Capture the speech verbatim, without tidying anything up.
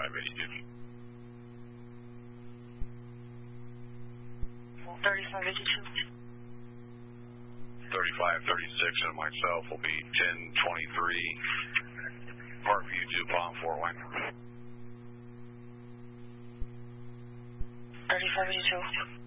thirty-five eighty-two. thirty-five eighty-two. thirty-five thirty-six and myself will be ten twenty-three. Parkview two, Palm four one. thirty-five eighty-two.